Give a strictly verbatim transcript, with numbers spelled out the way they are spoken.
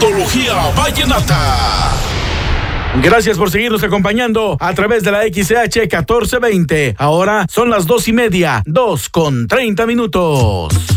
Antología Vallenata. Gracias por seguirnos acompañando a través de la X C H catorce veinte. Ahora son las dos y media, dos con treinta minutos.